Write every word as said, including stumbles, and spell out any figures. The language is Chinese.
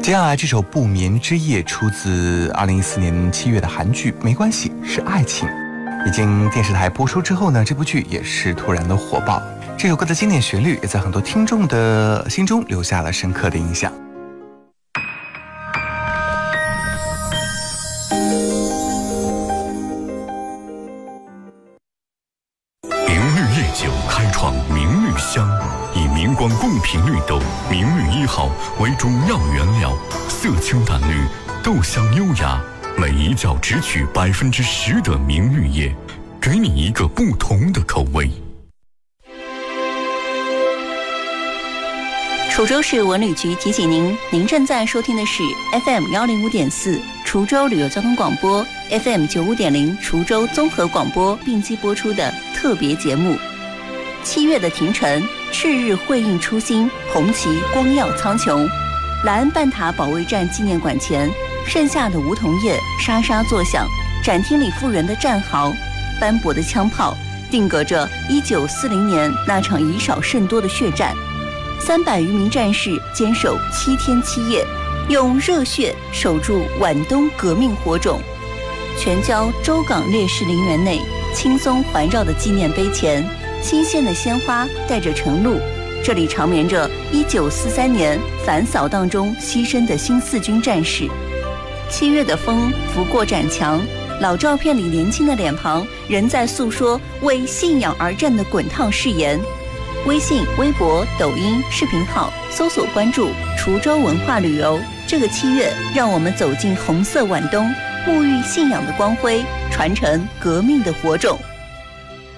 接下来这首《不眠之夜》出自二零一四年七月的韩剧《没关系是爱情》，已经电视台播出之后呢，这部剧也是突然的火爆。这首歌的经典旋律也在很多听众的心中留下了深刻的印象。 明绿夜酒开创明绿香，以明光贡品绿豆明绿一号为主要原料，色清淡绿，豆香优雅，每一角只取百分之十的明绿叶，给你一个不同的口味。 滁州市文旅局提醒您，您正在收听的是 F M 一零五点四 滁州旅游交通广播 F M 九五点零 滁州综合广播并机播出的特别节目。七月的庭城，赤日辉映初心，红旗光耀苍穹。莱恩半塔保卫战纪念馆前，盛夏的梧桐叶沙沙作响，展厅里复原的战壕，斑驳的枪炮，定格着一九四零年那场以少胜多的血战。三百余名战士坚守七天七夜，用热血守住皖东革命火种。全郊州港烈士陵园内，青松环绕的纪念碑前，新鲜的鲜花带着晨露，这里长眠着一九四三年反扫荡中牺牲的新四军战士。七月的风拂过展墙，老照片里年轻的脸庞仍在诉说为信仰而战的滚烫誓言。微信、微博、抖音视频号搜索关注滁州文化旅游。这个七月，让我们走进红色皖东，沐浴信仰的光辉，传承革命的火种。